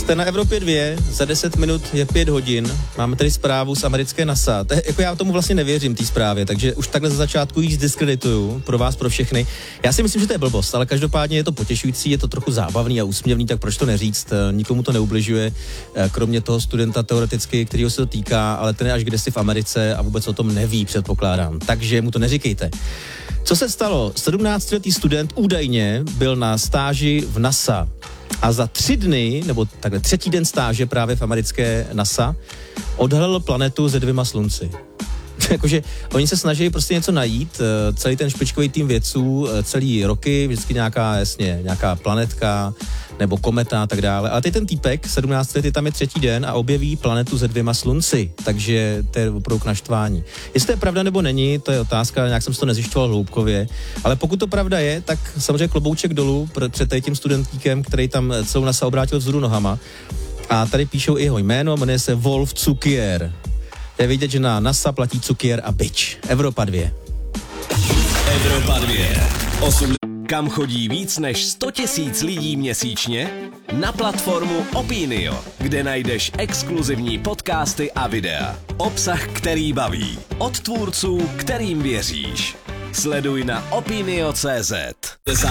Jste na Evropě 2, za 10 minut je 5 hodin, máme tady zprávu z americké NASA. Jako já tomu vlastně nevěřím, té zprávě, takže už takhle za začátku ji zdiskredituju pro vás, pro všechny. Já si myslím, že to je blbost, ale každopádně je to potěšující, je to trochu zábavný a úsměvný, tak proč to neříct? Nikomu to neubližuje, kromě toho studenta teoreticky, kterýho se to týká, ale ten je až kdesi v Americe a vůbec o tom neví, předpokládám. Takže mu to neříkejte. Co se stalo? 17letý student údajně byl na stáži v NASA a za 3 dny, nebo takhle 3. den stáže právě v americké NASA, odhalil planetu se 2 slunci. Jakože oni se snaží prostě něco najít, celý ten špičkový tým vědců, celý roky, vždycky nějaká planetka nebo kometa a tak dále. Ale teď ten týpek, 17 let, tam je 3. den a objeví planetu se 2 slunci, takže to je opravdu k naštvání. Jestli to je pravda nebo není, to je otázka, nějak jsem si to nezjišťoval hloubkově, ale pokud to pravda je, tak samozřejmě klobouček dolů před tím studentíkem, který tam celou NASA obrátil vzhůru nohama. A tady píšou i jeho jméno, jmenuje se Wolf Cukier. Je vidět, že na NASA platí cukier a bič. Evropa 2. Evropa 2. 8. Kam chodí víc než 100 000 lidí měsíčně? Na platformu Opinio, kde najdeš exkluzivní podcasty a videa. Obsah, který baví. Od tvůrců, kterým věříš. Sleduj na opinio.cz. 10.